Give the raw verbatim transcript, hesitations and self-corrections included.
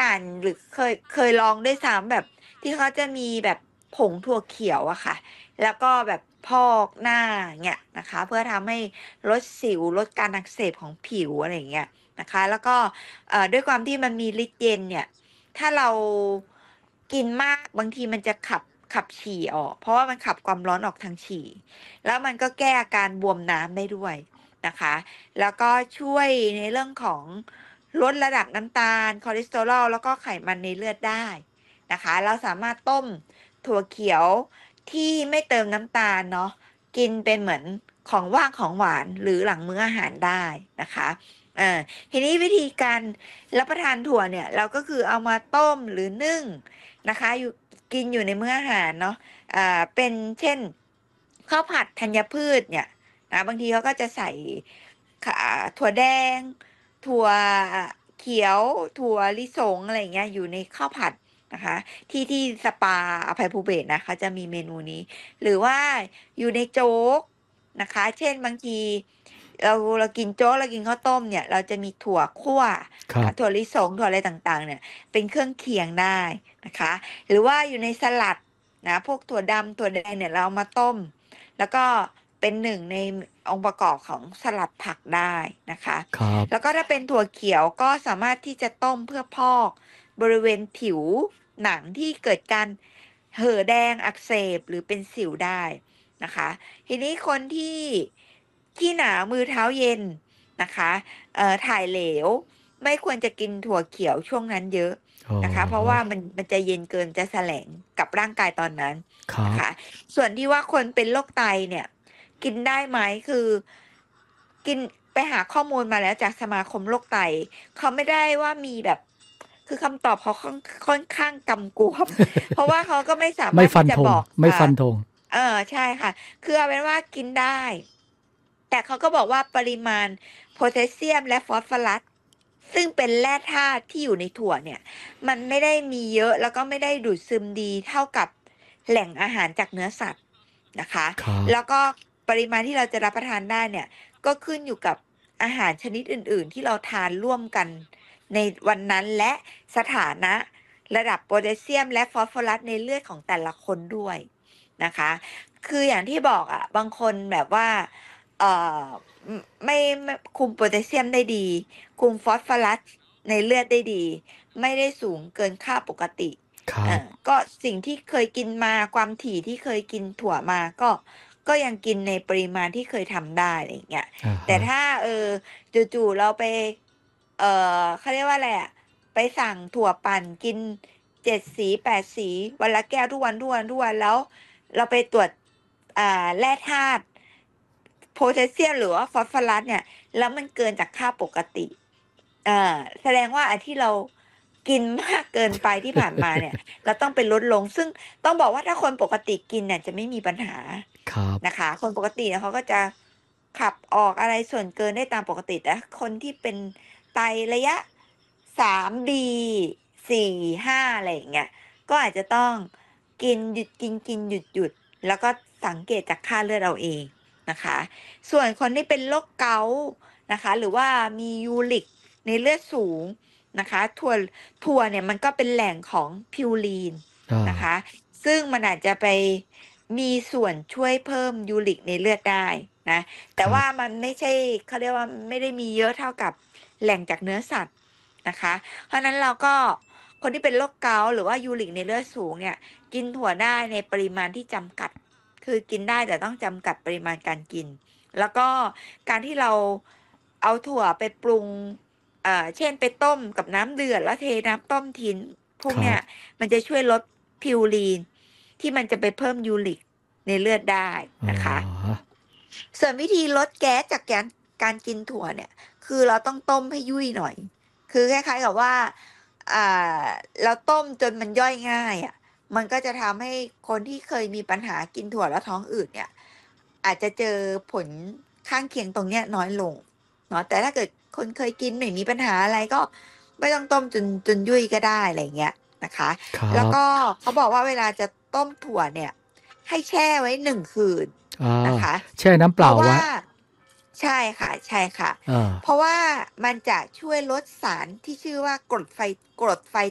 อ่านหรือเคยเคยลองด้วยซ้ำแบบที่เขาจะมีแบบผงถั่วเขียวอะค่ะแล้วก็แบบพอกหน้าเงี้ยนะคะ เพื่อทำให้ลดสิวลดการอักเสบของผิวอะไรอย่างเงี้ยนะคะ แล้วก็เอ่อด้วยความที่มันมีฤทธิ์เย็นเนี่ย ถ้าเรากินมากบางทีมันจะขับขับฉี่ออก เพราะว่ามันขับความร้อนออกทางฉี่ แล้วมันก็แก้อาการบวมน้ำได้ด้วยนะคะ แล้วก็ช่วยในเรื่องของลดระดับน้ำตาลคอเลสเตอรอลแล้วก็ไขมันในเลือดได้นะคะ เราสามารถต้มถั่วเขียวที่ไม่เติมน้ำตาลเนาะกินเป็นเหมือนของว่างของหวานหรือหลังมื้ออาหารได้นะคะเอ่อทีนี้วิธีการรับประทานถั่วเนี่ยเราก็คือเอามาต้มหรือนึ่งนะคะอยู่กินอยู่ในมื้ออาหารเนาะอ่าเป็นเช่นข้าวผัดธัญพืชเนี่ยนะบางทีเขาก็จะใส่ค่ะถั่วแดง ถั่วเขียวถั่วลิสงอะไรอย่างเงี้ยอยู่ในข้าวผัดนะคะที่ที่สปาอภัยภูเบศรนะเขาจะมีเมนูนี้ หรือว่าอยู่ในโจ๊กนะคะ เช่นบางทีเราเรากินโจ๊กเรากินข้าวต้มเนี่ย เราจะมีถั่วคั่วครับถั่วลิสงถั่วอะไรต่างๆเนี่ยเป็นเครื่องเคียงได้นะคะ หรือว่าอยู่ในสลัดนะพวกถั่วดำถั่วแดงเนี่ยเราเอามาต้ม แล้วก็เป็นหนึ่งในองค์ประกอบของสลัดผักได้นะคะครับแล้วก็ถ้าเป็นถั่วเขียวก็สามารถที่จะต้มเพื่อพอกบริเวณผิวหนังที่เกิดการเห่อแดงอักเสบหรือเป็นสิวได้นะคะ ทีนี้คนที่ที่หนามือเท้าเย็นนะคะเอ่อถ่ายเหลวไม่ควรจะกินถั่วเขียวช่วงนั้นเยอะอ๋อนะคะ เพราะว่ามันมันจะเย็นเกินจะแสลงกับร่างกายตอนนั้นครันะบคะ ส่วนที่ว่าคนเป็นโรคไตเนี่ย กินได้ไหมคือกินไปหาข้อมูลมาแล้วจากสมาคมโรคไต เขาไม่ได้ว่ามีแบบ คือคำตอบเขาค่อนค่อนข้างกำกวม เพราะว่าเขาก็ไม่สาไม่มารถฟัที่นจะธงบอกไม่อ่าฟันธงเออ ใช่ค่ะ คือเอาเป็นว่ากินได้ แต่เขาก็บอกว่าปริมาณโพแทสเซียมและฟอสฟอรัส ซึ่งเป็นแร่ธาตุที่อยู่ในถั่วเนี่ย มันไม่ได้มีเยอะ แล้วก็ไม่ได้ดูดซึมดีเท่ากับแหล่งอาหารจากเนื้อสัตว์นะคะครับแล้วก็ปริมาณที่เราจะรับประทานได้เนี่ย ก็ขึ้นอยู่กับอาหารชนิดอื่น ๆ ที่เราทานร่วมกันในวันนั้น และสถานะระดับโพแทสเซียมและฟอสฟอรัสในเลือดของแต่ละคนด้วยนะคะ คืออย่างที่บอกอะ บางคนแบบว่า เอ่อ อ ไม่ ไม่ คุมโพแทสเซียมได้ดี คุมฟอสฟอรัสในเลือดได้ดี ไม่ได้สูงเกินค่าปกติครัอ่าบก็สิ่งที่เคยกินมา ความถี่ที่เคยกินถั่วมา ก็ ก็ยังกินในปริมาณที่เคยทำได้ อะไรอย่างเงี้ยอะแต่ฮะถ้า เออ จู่ ๆ เราไป เอ่อ เขาเรียกว่าอะไรอะ ไปสั่งถั่วปั่นกิน เจ็ด สี แปด สี วันละแก้วทุกวัน ๆ ๆ แล้วเราไปตรวจ อ่า แร่ธาตุโพแทสเซียม หรือว่าฟอสฟอรัสเนี่ย แล้วมันเกินจากค่าปกติ อ่า แสดงว่าไอ้ที่เรากิน มาก เกินไปที่ผ่านมาเนี่ย เราต้องไปลดลง ซึ่งต้องบอกว่าถ้าคนปกติกินเนี่ยจะไม่มีปัญหาครับนะคะ คนปกติเนี่ยเขาก็จะขับออกอะไรส่วนเกินได้ตามปกติ แต่ถ้าคนที่เป็นไตระยะ สาม บี สี่ ห้า อะไรอย่างเงี้ย ก็อาจจะต้องกิน หยุดกิน ๆ หยุด ๆ แล้วก็สังเกตจากค่าเลือดเอาเองนะคะ ส่วนคนที่เป็นโรคเกาต์นะคะ หรือว่ามียูริกในเลือดสูงนะคะ ถั่ว ถั่วเนี่ยมันก็เป็นแหล่งของพิวรีนอนะคะาซึ่งมันอาจจะไปมีส่วนช่วยเพิ่มยูริกในเลือดได้นะ แต่วครั่าบมันไม่ใช่ เขาเรียกว่าไม่ได้มีเยอะเท่ากับแหล่งจากเนื้อสัตว์นะคะ เพราะฉะนั้นเราก็ คนที่เป็นโรคเกาต์หรือว่ายูริกในเลือดสูงเนี่ย กินถั่วได้ในปริมาณที่จำกัด คือกินได้แต่ต้องจำกัดปริมาณการกิน แล้วก็การที่เราเอาถั่วไปปรุง อ่า เช่น ไปต้มกับน้ำเดือดแล้วเทน้ำต้มทิ้ง พวกครเนี้ัยบมันจะช่วยลดพิวรีนที่มันจะไปเพิ่มยูริกในเลือดได้อ๋นะคะอส่วนวิธีลดแก๊สจากการ การกินถั่วเนี่ย คือเราต้องต้มให้ยุ่ยหน่อย คือคล้าย ๆ กับว่า อ่า เราต้มจนมันย่อยง่ายอะ มันก็จะทำให้คนที่เคยมีปัญหากินถั่วแล้วท้องอืดเนี่ย อาจจะเจอผลข้างเคียงตรงเนี้ยน้อยลงเนาะ แต่ถ้าเกิดคนเคยกินไม่มีปัญหาอะไร ก็ไม่ต้องต้มจน จนยุ่ยก็ได้ อะไรอย่างเงี้ยนะคะครัแล้วกบ็เขาบอกว่าเวลาจะต้มถั่วเนี่ย ให้แช่ไว้ หนึ่ง คืนอานะคะแช่น้ำเเปพรล่าาะวไ่วา้ใช่ค่ะอๆ เพาราะว่ามันจะช่วยลดสารที่ชื่อว่ากรดไฟ กรดไฟ